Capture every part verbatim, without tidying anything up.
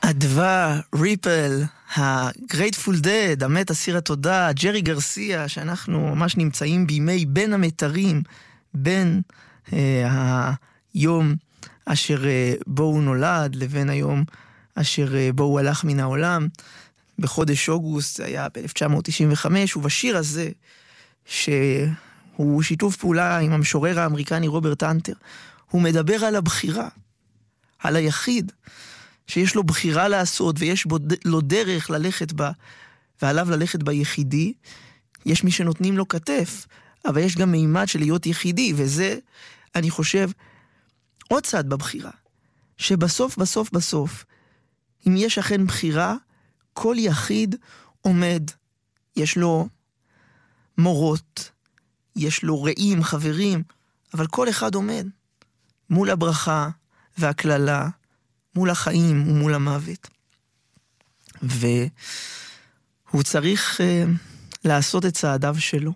אדווה, ריפל, ה-Grateful Dead, המת אסיר התודה, ג'רי גרסיה, שאנחנו ממש נמצאים בימי בין המתרים, בין אה, היום אשר אה, בו הוא נולד, לבין היום אשר אה, בו הוא הלך מן העולם. בחודש אוגוסט, זה היה ב-אלף תשע מאות תשעים וחמש, ובשיר הזה, שהוא שיתוף פעולה עם המשורר האמריקני רוברט אנטר, הוא מדבר על הבחירה, על היחיד, שיש לו בחירה לעשות, ויש בו, לו דרך ללכת בה, ועליו ללכת ביחידי. יש מי שנותנים לו כתף, אבל יש גם מימד של להיות יחידי, וזה, אני חושב, עוד צד בבחירה, שבסוף, בסוף, בסוף, אם יש אכן בחירה, כל יחיד עומד, יש לו מורות, יש לו רעים, חברים, אבל כל אחד עומד מול הברכה והכללה, מול החיים ומול המוות. והוא צריך uh, לעשות את צעדיו שלו.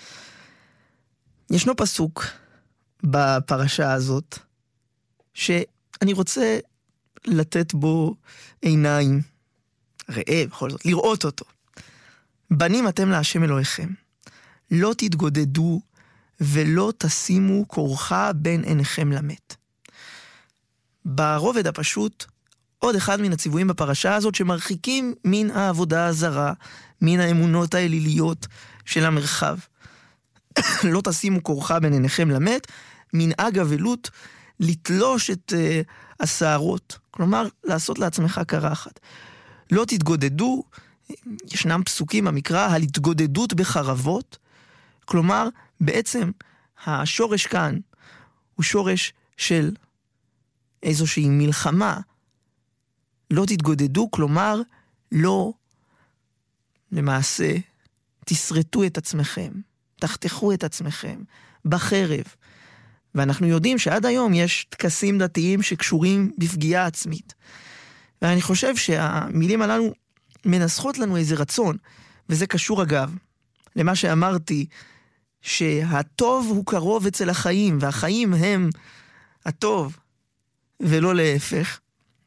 ישנו פסוק בפרשה הזאת, שאני רוצה לתת בו עיניים, ראה בכל זאת, לראות אותו. בנים אתם להשם אלוהיכם, לא תתגודדו ולא תשימו כורחה בין עיניכם למת. ברובד הפשוט, עוד אחד מן הציוויים בפרשה הזאת שמרחיקים מן העבודה הזרה, מן האמונות האליליות של המרחב. לא תשימו כורחה בין עיניכם למת, מנהג אבלות לתלוש את uh, השערות, כלומר לעשות לעצמך קרחת. לא תתגודדו, ישנם פסוקים במקרא על התגודדות בחרבות, כלומר בעצם השורש כאן הוא שורש של איזושהי מלחמה. לא תתגודדו, כלומר לא למעשה תסרטו את עצמכם, תחתכו את עצמכם בחרב. ואנחנו יודעים שעד היום יש טקסים דתיים שקשורים בפגיעה עצמית. ואני חושב שהמילים הללו מנסחות לנו איזה רצון, וזה קשור אגב למה שאמרתי, שהטוב הוא קרוב אצל החיים, והחיים הם הטוב, ולא להפך.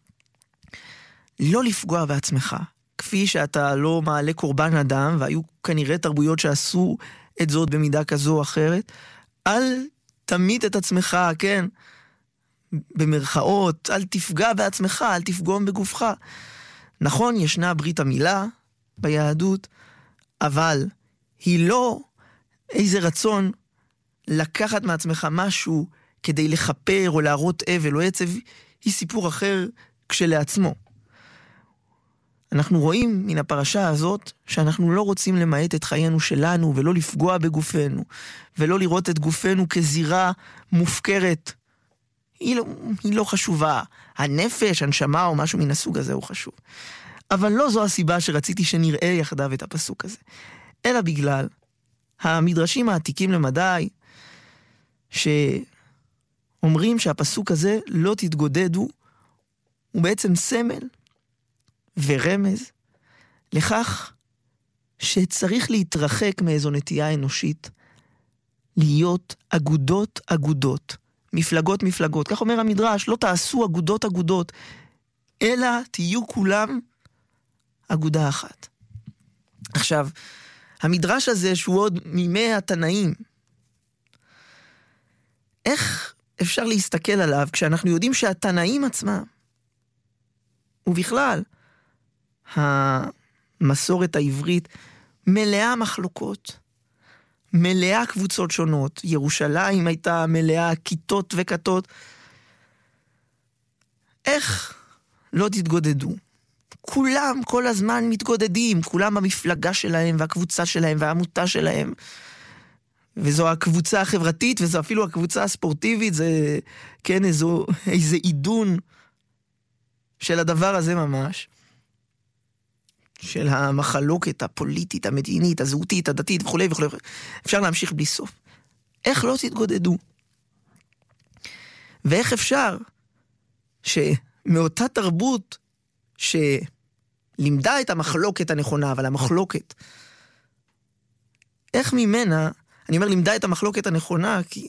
לא לפגוע בעצמך, כפי שאתה לא מעלה קורבן אדם, והיו כנראה תרבויות שעשו את זאת במידה כזו או אחרת, אל תמית את עצמך, כן, במרכאות, אל תפגע בעצמך, אל תפגום בגופך. נכון, ישנה ברית המילה ביהדות, אבל היא לא איזה רצון לקחת מעצמך משהו כדי לחפר או להראות אבל או עצב, היא סיפור אחר כשלעצמו. אנחנו רואים מן הפרשה הזאת שאנחנו לא רוצים למעט את חיינו שלנו ולא לפגוע בגופנו ולא לראות את גופנו כזירה מופקרת. היא לא, היא לא חשובה. הנפש, הנשמה או משהו מן הסוג הזה הוא חשוב. אבל לא זו הסיבה שרציתי שנראה יחדיו את הפסוק הזה. אלא בגלל המדרשים העתיקים למדי שאומרים שהפסוק הזה לא תתגודדו, הוא בעצם סמל ורמז לכך שצריך להתרחק מאיזו נטייה אנושית, להיות אגודות אגודות, מפלגות מפלגות. כך אומר המדרש, לא תעשו אגודות אגודות, אלא תהיו כולם אגודה אחת. עכשיו, המדרש הזה שהוא עוד מימי התנאים, איך אפשר להסתכל עליו כשאנחנו יודעים שהתנאים עצמם, ובכלל, המסורת העברית מלאה מחלוקות, מלאה קבוצות שונות. ירושלים הייתה מלאה כיתות וכתות. איך לא תתגודדו? כולם כל הזמן מתגודדים, כולם במפלגה שלהם והקבוצה שלהם והעמותה שלהם. וזו הקבוצה החברתית וזו אפילו הקבוצה הספורטיבית, זה כן איזו, איזה עידון של הדבר הזה ממש. של המחלוקת הפוליטית, המדינית, הזהותית, הדתית וכו' וכו'. אפשר להמשיך בלי סוף. איך לא תתגודדו? ואיך אפשר שמאותה תרבות שלימדה את המחלוקת הנכונה, אבל המחלוקת, איך ממנה, אני אומר לימדה את המחלוקת הנכונה, כי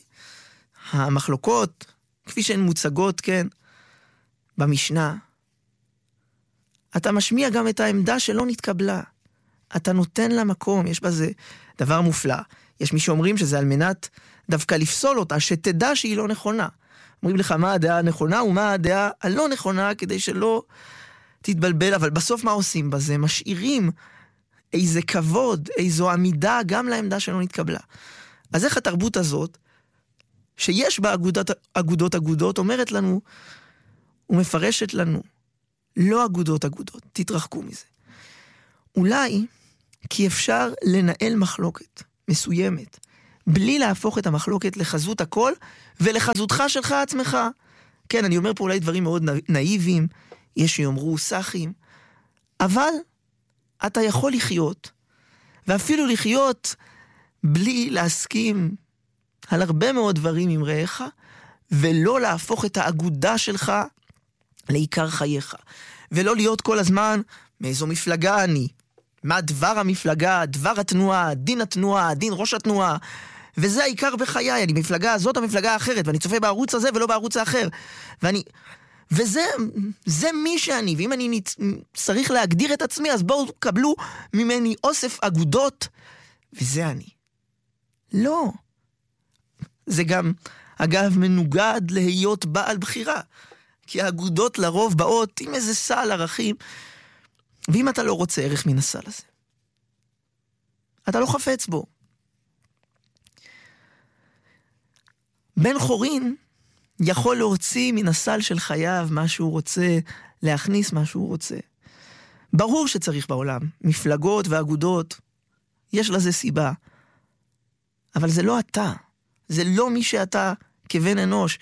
המחלוקות, כפי שהן מוצגות, כן, במשנה, אתה משמיע גם את העמדה שלא נתקבלה. אתה נותן לה מקום, יש בזה דבר מופלא. יש מי שאומרים שזה על מנת דווקא לפסול אותה, שתדע שהיא לא נכונה. אומרים לך מה הדעה הנכונה ומה הדעה הלא נכונה, כדי שלא תתבלבל, אבל בסוף מה עושים בזה? משאירים איזה כבוד, איזו עמידה גם לעמדה שלא נתקבלה. אז איך התרבות הזאת, שיש בה אגודות אגודות, אגודות אומרת לנו, ומפרשת לנו, לא אגודות אגודות, תתרחקו מזה. אולי כי אפשר לנהל מחלוקת מסוימת, בלי להפוך את המחלוקת לחזות הכל, ולחזותך שלך עצמך. כן, אני אומר פה אולי דברים מאוד נאיביים, יש שיאמרו סחים, אבל אתה יכול לחיות, ואפילו לחיות בלי להסכים על הרבה מאוד דברים עם רעיך, ולא להפוך את האגודה שלך לעיקר חייך. ולא להיות כל הזמן, מאיזו מפלגה אני, מה דבר המפלגה, דבר התנועה, דין התנועה, דין ראש התנועה, וזה העיקר בחיי, אני מפלגה הזאת, המפלגה האחרת, ואני צופה בערוץ הזה ולא בערוץ האחר. ואני, וזה, זה מי שאני, ואם אני נצ... צריך להגדיר את עצמי, אז בואו קבלו ממני אוסף אגודות, וזה אני. לא. זה גם, אגב, מנוגד להיות בעל בחירה, כי האגודות לרוב באות עם איזה סל ערכים, ואם אתה לא רוצה ערך מן הסל הזה, אתה לא חפץ בו. בן חורין יכול להוציא מן הסל של חייו מה שהוא רוצה, להכניס מה שהוא רוצה. ברור שצריך בעולם מפלגות ואגודות, יש לזה סיבה. אבל זה לא אתה, זה לא מי שאתה כבן אנוש.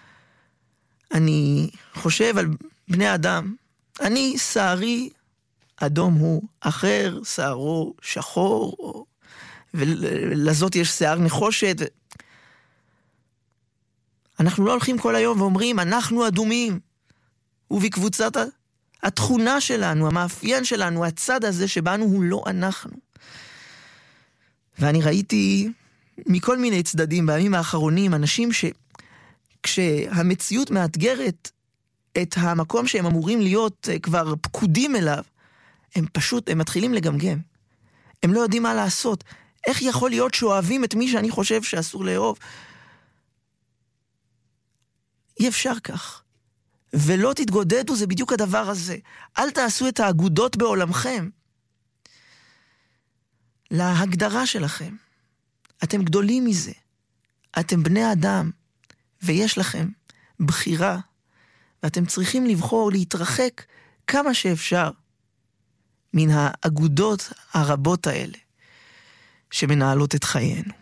אני חושב על בני אדם, אני שערי אדום הוא, אחר שערו שחור, או... ולזאת יש שיער נחושת. אנחנו לא הולכים כל היום ואומרים, אנחנו אדומים, ובקבוצת התכונה שלנו, המאפיין שלנו, הצד הזה שבנו הוא לא אנחנו. ואני ראיתי מכל מיני צדדים בימים האחרונים, אנשים שכשהמציאות מאתגרת את המקום שהם אמורים להיות כבר פקודים אליו, הם פשוט, הם מתחילים לגמגם. הם לא יודעים מה לעשות. איך יכול להיות שאוהבים את מי שאני חושב שאסור לאהוב? אי אפשר כך. ולא תתגודדו, זה בדיוק הדבר הזה. אל תעשו את האגודות בעולמכם להגדרה שלכם. אתם גדולים מזה. אתם בני אדם, ויש לכם בחירה, ואתם צריכים לבחור להתרחק כמה שאפשר מן האגודות הרבות האלה שמנהלות את חיינו.